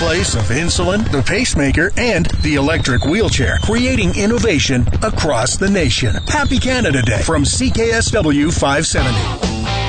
birthplace of insulin, the pacemaker, and the electric wheelchair, creating innovation across the nation. Happy Canada Day from CKSW 570.